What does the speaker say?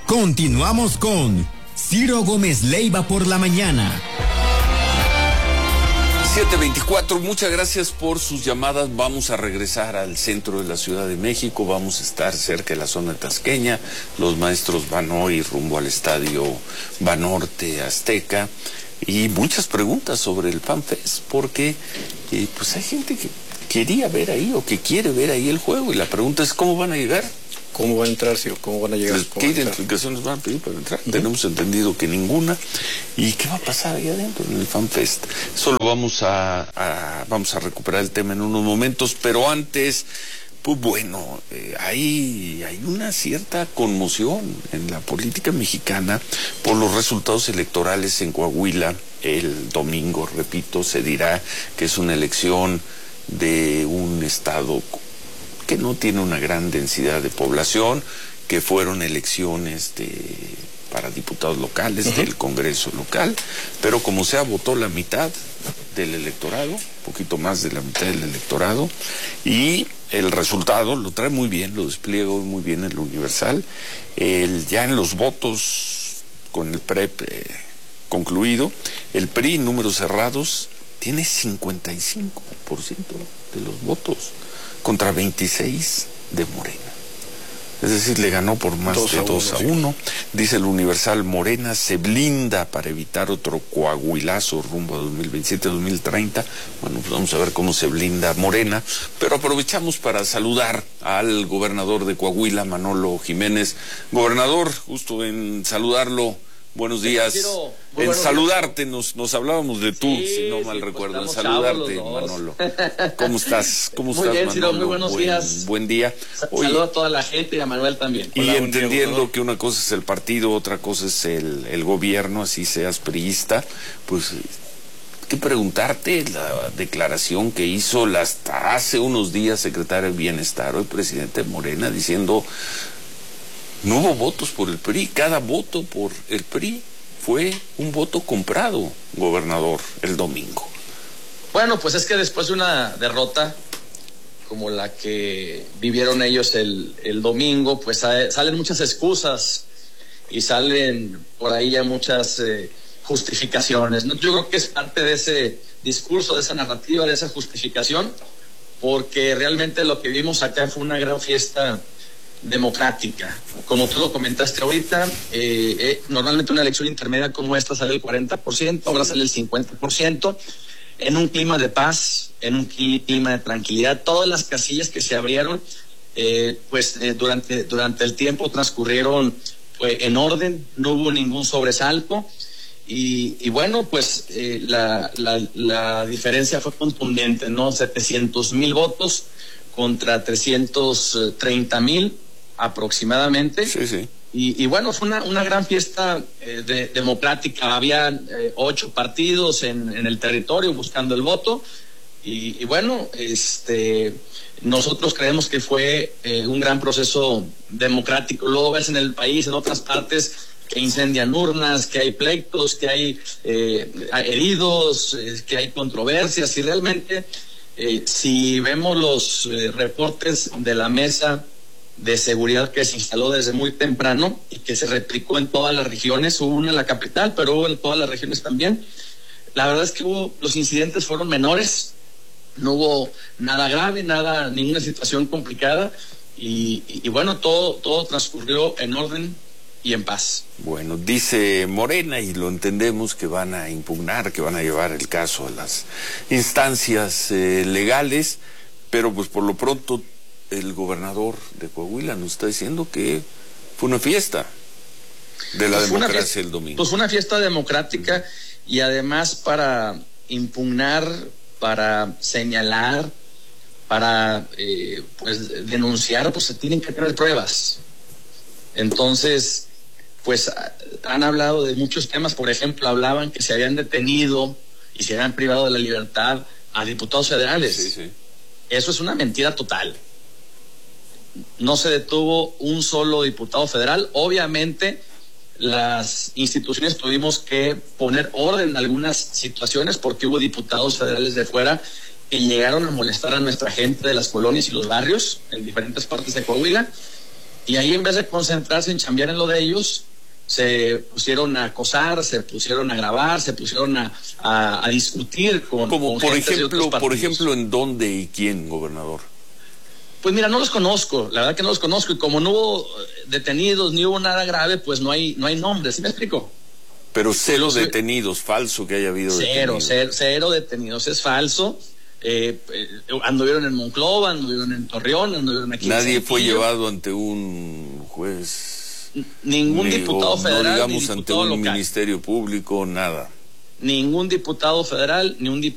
Continuamos con Ciro Gómez Leiva por la mañana. 7:24, muchas gracias por sus llamadas. Vamos a regresar al centro de la Ciudad de México, vamos a estar cerca de la zona tasqueña. Los maestros van hoy rumbo al estadio Banorte Azteca y muchas preguntas sobre el FanFest, porque pues hay gente que quería ver ahí o que quiere ver ahí el juego, y la pregunta es ¿cómo van a llegar? ¿Cómo van a entrar, Ciro? ¿Cómo van a llegar? ¿Qué identificaciones van a pedir para entrar? Tenemos entendido que ninguna. ¿Y qué va a pasar ahí adentro en el FanFest? Solo vamos a recuperar el tema en unos momentos, pero antes, pues bueno, hay una cierta conmoción en la política mexicana por los resultados electorales en Coahuila. El domingo, repito, se dirá que es una elección de un estado que no tiene una gran densidad de población, que fueron elecciones para diputados locales del Congreso local, pero como sea, votó la mitad del electorado, un poquito más de la mitad del electorado, y el resultado lo trae muy bien, lo despliega muy bien el Universal. Ya en los votos, con el PREP concluido, el PRI, números cerrados, tiene 55% de los votos, contra 26 de Morena. Es decir, le ganó por más de 2-1. Dice el Universal, Morena se blinda para evitar otro coahuilazo rumbo a 2027-2030. Bueno, pues vamos a ver cómo se blinda Morena, pero aprovechamos para saludar al gobernador de Coahuila, Manolo Jiménez. Gobernador, gusto en saludarlo. Buenos días. En saludarte, nos hablábamos de tú, si no mal recuerdo, en saludarte, Manolo. ¿Cómo estás? Muy bien, Manolo? Ciro, muy buenos días. Buen día. Saludo a toda la gente y a Manuel también. Y entendiendo que una cosa es el partido, otra cosa es el gobierno, así seas priista, pues que preguntarte la declaración que hizo hasta hace unos días secretario de Bienestar, hoy presidente de Morena, diciendo: no hubo votos por el PRI, cada voto por el PRI fue un voto comprado, gobernador, el domingo. Bueno, pues es que después de una derrota como la que vivieron ellos el domingo, pues salen muchas excusas y salen por ahí ya muchas justificaciones, ¿no? Yo creo que es parte de ese discurso, de esa narrativa, de esa justificación, porque realmente lo que vimos acá fue una gran fiesta democrática. Como tú lo comentaste ahorita, normalmente una elección intermedia como esta sale el 40%, ahora sale el 50%, en un clima de paz, en un clima de tranquilidad. Todas las casillas que se abrieron, durante el tiempo transcurrieron en orden, no hubo ningún sobresalto, y bueno, pues la diferencia fue contundente, ¿no? 700,000 votos contra 330,000 aproximadamente. Sí. Y bueno, fue una gran fiesta democrática. Había 8 partidos en el territorio buscando el voto. Y bueno, nosotros creemos que fue un gran proceso democrático. Luego ves en el país, en otras partes, que incendian urnas, que hay pleitos, que hay heridos, que hay controversias, y realmente si vemos los reportes de la mesa de seguridad que se instaló desde muy temprano y que se replicó en todas las regiones, hubo una en la capital, pero hubo en todas las regiones también, la verdad es que los incidentes fueron menores, no hubo nada grave, ninguna situación complicada, y bueno, todo transcurrió en orden y en paz. Bueno, dice Morena, y lo entendemos, que van a impugnar, que van a llevar el caso a las instancias legales, pero pues por lo pronto el gobernador de Coahuila nos está diciendo que fue una fiesta de la democracia el domingo. Pues fue una fiesta democrática, y además para impugnar, para señalar, para denunciar, pues se tienen que tener pruebas. Entonces, pues han hablado de muchos temas. Por ejemplo, hablaban que se habían detenido y se habían privado de la libertad a diputados federales. Sí. Eso es una mentira total. No se detuvo un solo diputado federal. Obviamente, las instituciones tuvimos que poner orden en algunas situaciones, porque hubo diputados federales de fuera que llegaron a molestar a nuestra gente de las colonias y los barrios en diferentes partes de Coahuila. Y ahí, en vez de concentrarse en chambear en lo de ellos, se pusieron a acosar, se pusieron a grabar, se pusieron a discutir con por ejemplo, ¿en dónde y quién, gobernador? Pues mira, no los conozco, la verdad que no los conozco, y como no hubo detenidos ni hubo nada grave, pues no hay nombres, ¿sí me explico? Pero cero detenidos, falso que haya habido detenidos. Cero detenidos, es falso. Anduvieron en Monclova, anduvieron en Torreón, anduvieron aquí. Nadie fue llevado ante un juez. Ningún diputado federal, no digamos ni ante diputado un local. ministerio público, nada. Ningún diputado federal, ni un